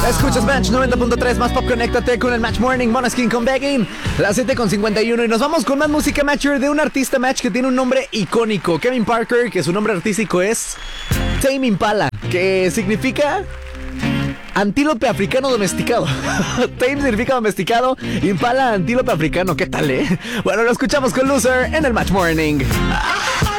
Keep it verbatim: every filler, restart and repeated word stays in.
Escuchas Bench noventa punto tres, más pop, conéctate con el Match Morning, Måneskin con Begging. Las siete con cincuenta y uno y nos vamos con más música Matcher de un artista Match que tiene un nombre icónico. Kevin Parker, que su nombre artístico es Tame Impala, que significa antílope africano domesticado. Tame significa domesticado, Impala antílope africano. ¿Qué tal, eh? Bueno, lo escuchamos con Loser en el Match Morning.